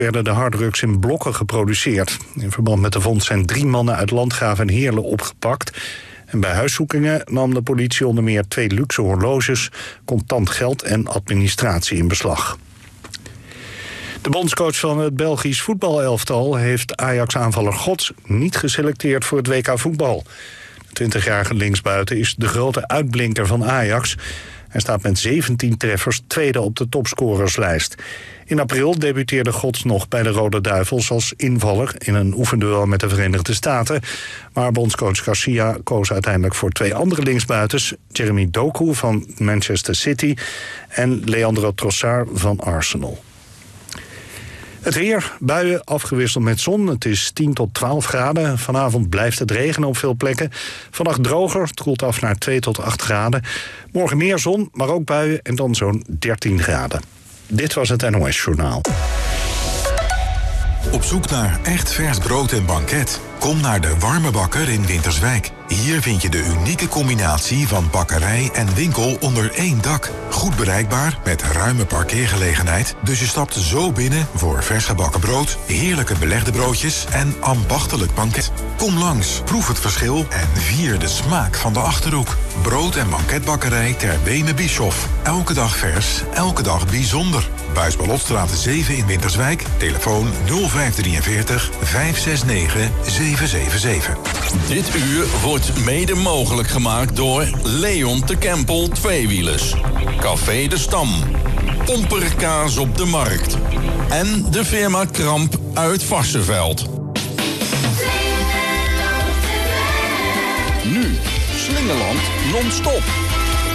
werden de harddrugs in blokken geproduceerd. In verband met de vondst zijn 3 mannen uit Landgraaf en Heerlen opgepakt. En bij huiszoekingen nam de politie onder meer 2 luxe horloges, contant geld en administratie in beslag. De bondscoach van het Belgisch voetbalelftal heeft Ajax-aanvaller Gods niet geselecteerd voor het WK voetbal. De 20-jarige linksbuiten is de grote uitblinker van Ajax. Hij staat met 17 treffers tweede op de topscorerslijst. In april debuteerde Gods nog bij de Rode Duivels als invaller in een oefenduel met de Verenigde Staten. Maar bondscoach Garcia koos uiteindelijk voor 2 andere linksbuitens, Jeremy Doku van Manchester City en Leandro Trossard van Arsenal. Het weer, buien afgewisseld met zon. Het is 10 tot 12 graden. Vanavond blijft het regenen op veel plekken. Vannacht droger, het koelt af naar 2 tot 8 graden. Morgen meer zon, maar ook buien en dan zo'n 13 graden. Dit was het NOS Journaal. Op zoek naar echt vers brood en banket? Kom naar de Warme Bakker in Winterswijk. Hier vind je de unieke combinatie van bakkerij en winkel onder één dak. Goed bereikbaar met ruime parkeergelegenheid. Dus je stapt zo binnen voor vers gebakken brood, heerlijke belegde broodjes en ambachtelijk banket. Kom langs, proef het verschil en vier de smaak van de Achterhoek. Brood- en banketbakkerij ter Beme Bischoff. Elke dag vers, elke dag bijzonder. Buisballotstraat 7 in Winterswijk. Telefoon 0543 569 777. Dit uur wordt mede mogelijk gemaakt door Leon de Kempel Tweewielers, Café de Stam, Pomperkaas op de Markt en de firma Kramp uit Varsseveld. Nu, Slingerland non-stop.